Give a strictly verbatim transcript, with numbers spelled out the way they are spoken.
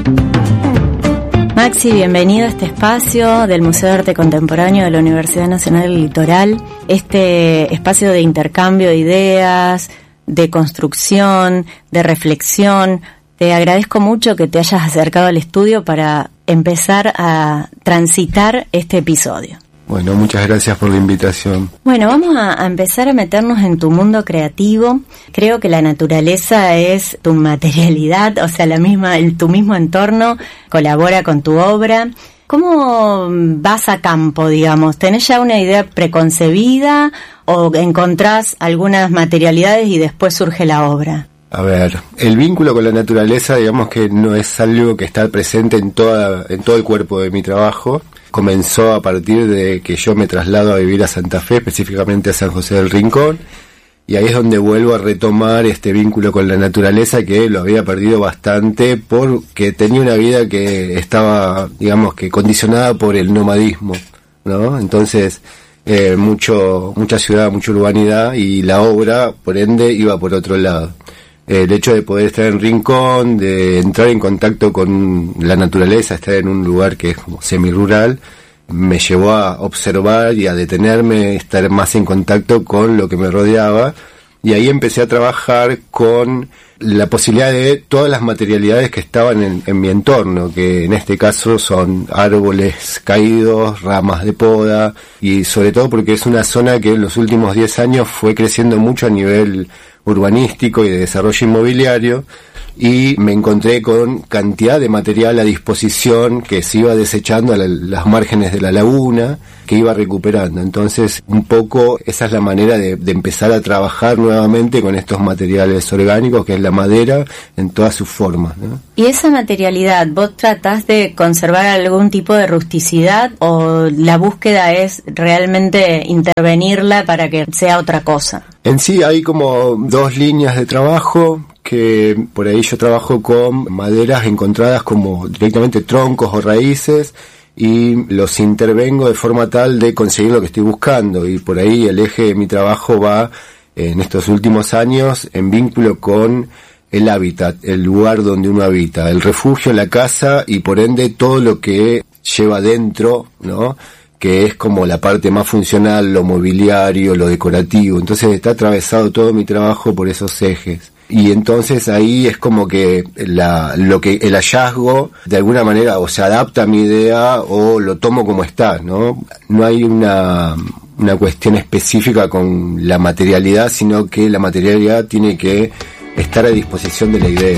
Maxi, bienvenido a este espacio del Museo de Arte Contemporáneo de la Universidad Nacional del Litoral, este espacio de intercambio de ideas, de construcción, de reflexión. Te agradezco mucho que te hayas acercado al estudio para empezar a transitar este episodio. Bueno, muchas gracias por la invitación. Bueno, vamos a, a empezar a meternos en tu mundo creativo. Creo que la naturaleza es tu materialidad, o sea, la misma, el, tu mismo entorno colabora con tu obra. ¿Cómo vas a campo, digamos? ¿Tenés ya una idea preconcebida o encontrás algunas materialidades y después surge la obra? A ver, el vínculo con la naturaleza, digamos que no es algo que está presente en toda, en todo el cuerpo de mi trabajo. Comenzó a partir de que yo me traslado a vivir a Santa Fe, específicamente a San José del Rincón, y ahí es donde vuelvo a retomar este vínculo con la naturaleza que lo había perdido bastante porque tenía una vida que estaba, digamos que condicionada por el nomadismo, ¿no? Entonces, eh, mucho, mucha ciudad, mucha urbanidad, y la obra, por ende, iba por otro lado. El hecho de poder estar en Rincón, de entrar en contacto con la naturaleza, estar en un lugar que es como semi-rural, me llevó a observar y a detenerme, estar más en contacto con lo que me rodeaba, y ahí empecé a trabajar con la posibilidad de todas las materialidades que estaban en, en mi entorno, que en este caso son árboles caídos, ramas de poda, y sobre todo porque es una zona que en los últimos diez años fue creciendo mucho a nivel urbanístico y de desarrollo inmobiliario, y me encontré con cantidad de material a disposición que se iba desechando a la, las márgenes de la laguna, que iba recuperando. Entonces, un poco esa es la manera de, de empezar a trabajar nuevamente con estos materiales orgánicos, que es la madera en todas sus formas, ¿no? ¿Y esa materialidad, vos tratás de conservar algún tipo de rusticidad o la búsqueda es realmente intervenirla para que sea otra cosa? En sí hay como dos líneas de trabajo, que por ahí yo trabajo con maderas encontradas como directamente troncos o raíces, y los intervengo de forma tal de conseguir lo que estoy buscando, y por ahí el eje de mi trabajo va en estos últimos años en vínculo con el hábitat, el lugar donde uno habita, el refugio, la casa, y por ende todo lo que lleva dentro, ¿no?, que es como la parte más funcional, lo mobiliario, lo decorativo. Entonces está atravesado todo mi trabajo por esos ejes. Y entonces ahí es como que la, lo que el hallazgo de alguna manera o se adapta a mi idea o lo tomo como está, ¿no? No hay una, una cuestión específica con la materialidad, sino que la materialidad tiene que estar a disposición de la idea.